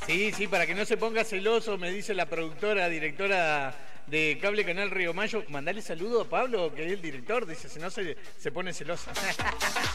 Sí, sí, para que no se ponga celoso, me dice la productora, directora de Cable Canal Río Mayo. Mandale saludo a Pablo, que es el director, dice, si no se pone celosa.